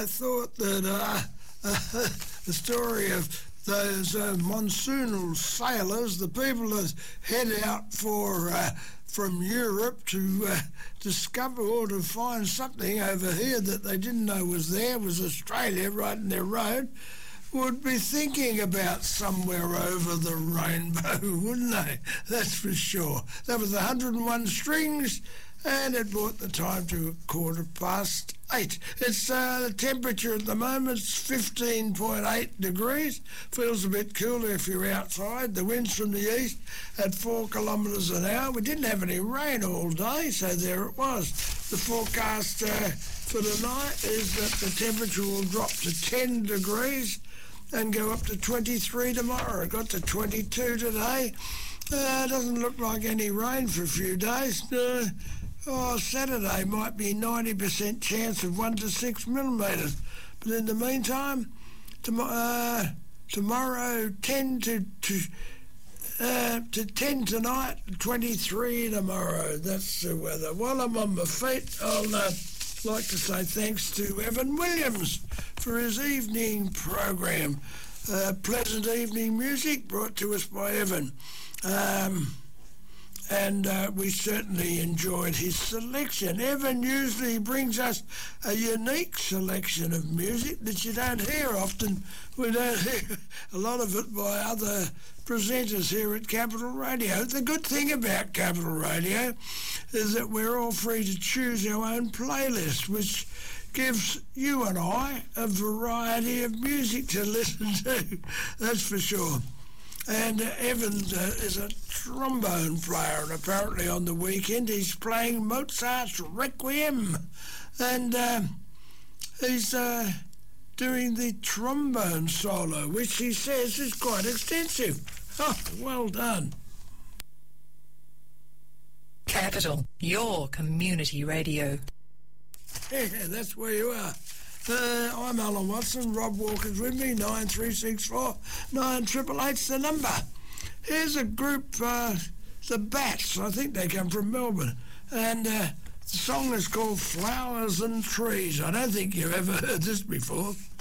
thought that the story of those monsoonal sailors, the people that head out from Europe to discover or to find something over here that they didn't know was there, was Australia right in their road, would be thinking about somewhere over the rainbow, wouldn't they? That's for sure. That was 101 Strings, and it brought the time to 8:15. It's the temperature at the moment is 15.8 degrees. Feels a bit cooler if you're outside. The wind's from the east at 4 kilometres an hour. We didn't have any rain all day, so there it was. The forecast for tonight is that the temperature will drop to 10 degrees and go up to 23 tomorrow. It got to 22 today. Doesn't look like any rain for a few days. Saturday might be 90% chance of 1 to 6 millimetres. But in the meantime, tomorrow 10 to 10 tonight, 23 tomorrow. That's the weather. While I'm on my feet, I'll like to say thanks to Evan Williams for his evening program. Pleasant evening music brought to us by Evan. And we certainly enjoyed his selection. Evan usually brings us a unique selection of music that you don't hear often. We don't hear a lot of it by other presenters here at Capital Radio. The good thing about Capital Radio is that we're all free to choose our own playlist, which gives you and I a variety of music to listen to, that's for sure. And Evan is a trombone player, and apparently on the weekend he's playing Mozart's Requiem, and he's doing the trombone solo, which he says is quite extensive. Oh, well done. Capital, your community radio. Yeah, that's where you are. I'm Alan Watson. Rob Walker's with me. 9364 9888's the number. Here's a group, the Bats. I think they come from Melbourne. And the song is called Flowers and Trees. I don't think you've ever heard this before.